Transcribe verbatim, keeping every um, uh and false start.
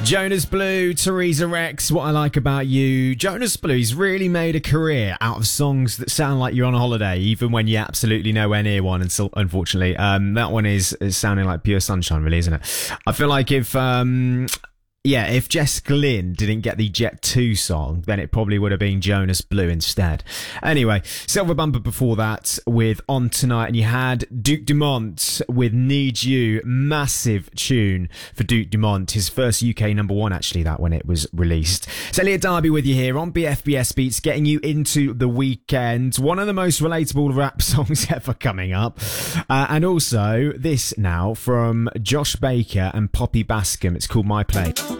Jonas Blue, Theresa Rex, What I Like About You. Jonas Blue's really made a career out of songs that sound like you're on a holiday, even when you're absolutely nowhere near one, and so, unfortunately. Um, that one is, is sounding like pure sunshine, really, isn't it? I feel like if... Um, Yeah, if Jess Glynn didn't get the Jet two song, then it probably would have been Jonas Blue instead. Anyway, Silver Bumper before that with On Tonight, and you had Duke Dumont with Need You. Massive tune for Duke Dumont. His first U K number one, actually, that when it was released. It's Elliot Darby with you here on B F B S Beats, getting you into the weekend. One of the most relatable rap songs ever coming up. Uh, and also, this now from Josh Baker and Poppy Bascom. It's called My Play.